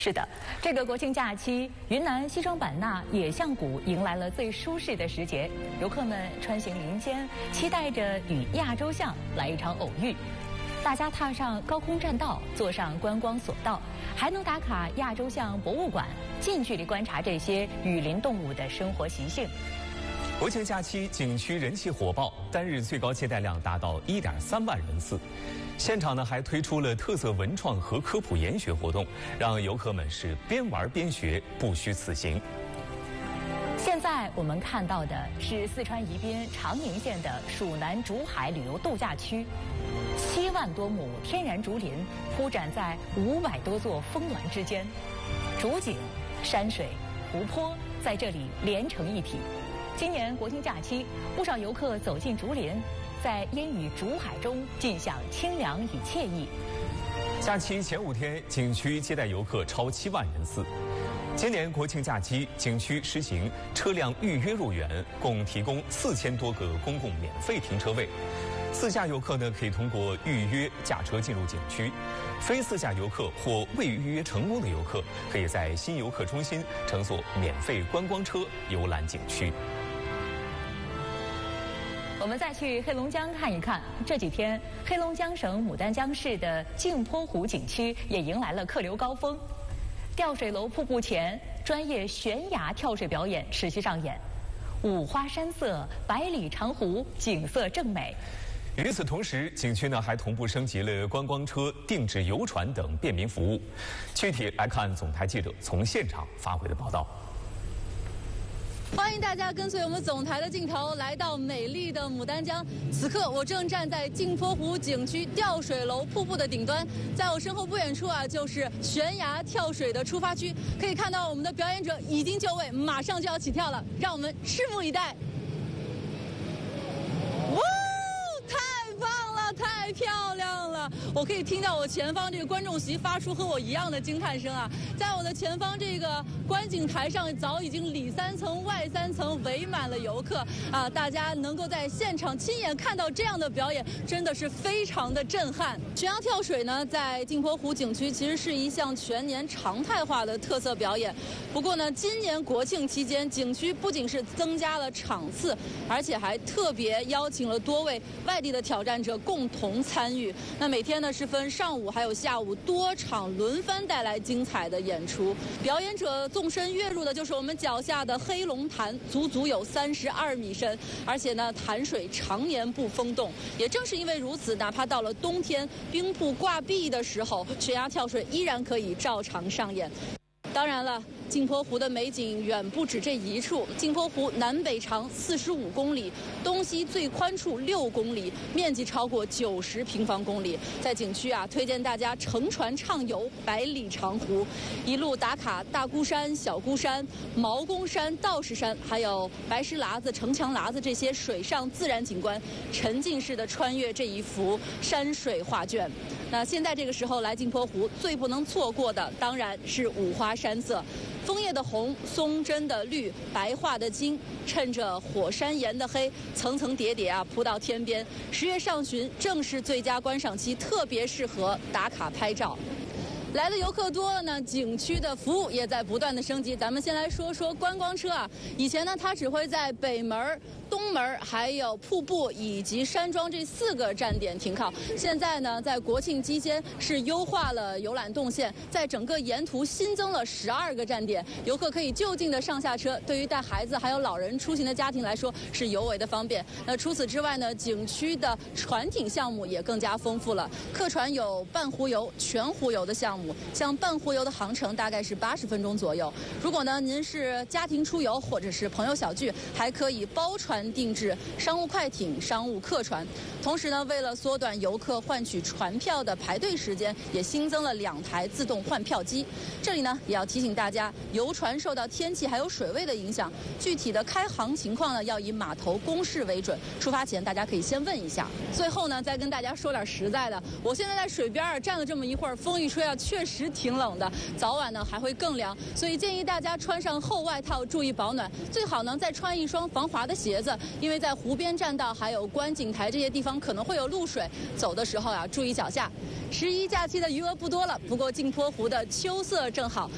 是的，这个国庆假期，云南西双版纳野象谷迎来了最舒适的时节，游客们穿行林间，期待着与亚洲象来一场偶遇。大家踏上高空栈道，坐上观光索道，还能打卡亚洲象博物馆，近距离观察这些雨林动物的生活习性。 国庆假期景区人气火爆，单日最高接待量达到1.3万人次。现场呢还推出了特色文创和科普研学活动，让游客们是边玩边学，不虚此行。 现在我们看到的是四川宜宾长宁县的蜀南竹海旅游度假区，7万多亩天然竹林铺展在500多座峰峦之间，竹景、山水、湖泊在这里连成一体。今年国庆假期，不少游客走进竹林，在烟雨竹海中尽享清凉与惬意。 假期前5天，景区接待游客超7万人次。今年国庆假期，景区实行车辆预约入园，共提供4000多个公共免费停车位。自驾游客呢，可以通过预约驾车进入景区；非自驾游客或未预约成功的游客，可以在新游客中心乘坐免费观光车游览景区。 我们再去黑龙江看一看，这几天黑龙江省牡丹江市的镜泊湖景区也迎来了客流高峰。吊水楼瀑布前，专业悬崖跳水表演持续上演，五花山色，百里长湖，景色正美。 与此同时，景区呢还同步升级了观光车、定制游船等便民服务。具体来看，总台记者从现场发回的报道。 欢迎大家跟随我们总台的镜头来到美丽的牡丹江。此刻我正站在镜泊湖景区吊水楼瀑布的顶端，在我身后不远处就是悬崖跳水的出发区。可以看到我们的表演者已经就位，马上就要起跳了，让我们拭目以待。哇，太棒了，太漂亮了！我可以听到我前方这个观众席发出和我一样的惊叹声啊！在我的前方这个观景台上，早已经里3层外3层围满了游客啊！大家能够在现场亲眼看到这样的表演，真的是非常的震撼。悬崖跳水呢，在镜泊湖景区其实是一项全年常态化的特色表演。不过呢，今年国庆期间，景区不仅是增加了场次，而且还特别邀请了多位外地的挑战者共同参与。那每天呢是分上午还有下午多场轮番带来精彩的演出。表演者纵身跃入的就是我们脚下的黑龙潭，足足有32米深，而且呢潭水常年不封冻。也正是因为如此，哪怕到了冬天冰瀑挂壁的时候，悬崖跳水依然可以照常上演。当然了，镜泊湖的美景远不止这一处。镜泊湖南北长45公里，东西最宽处6公里，面积超过90平方公里。在景区推荐大家乘船畅游百里长湖，一路打卡大孤山、小孤山、毛公山、道士山，还有白石喇子、城墙喇子这些水上自然景观，沉浸式的穿越这一幅山水画卷。那现在这个时候来镜泊湖，最不能错过的当然是五花山色。枫叶的红，松针的绿，白桦的金，趁着火山岩的黑，层层叠叠铺到天边。10月上旬正是最佳观赏期，特别适合打卡拍照。来的游客多了呢，景区的服务也在不断的升级。咱们先来说说观光车以前呢，它只会在北门、东门、还有瀑布以及山庄这4个站点停靠。现在呢，在国庆期间是优化了游览动线，在整个沿途新增了12个站点，游客可以就近的上下车。对于带孩子还有老人出行的家庭来说，是尤为的方便。那除此之外呢，景区的船艇项目也更加丰富了。客船有半湖游、全湖游的项目。像半湖游的航程大概是80分钟左右。如果呢您是家庭出游或者是朋友小聚，还可以包船定制商务快艇、商务客船。同时呢，为了缩短游客换取船票的排队时间，也新增了2台自动换票机。这里呢也要提醒大家，游船受到天气还有水位的影响，具体的开航情况呢要以码头公示为准。出发前大家可以先问一下。最后呢，再跟大家说点实在的，我现在在水边站了这么一会儿，风一吹确实挺冷的，早晚呢还会更凉，所以建议大家穿上厚外套，注意保暖。最好呢再穿一双防滑的鞋子，因为在湖边栈道还有观景台这些地方可能会有露水，走的时候注意脚下。11假期的余额不多了，不过镜泊湖的秋色正好，